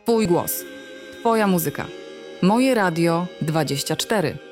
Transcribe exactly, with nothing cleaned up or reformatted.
Twój głos. Twoja muzyka. Moje Radio dwadzieścia cztery.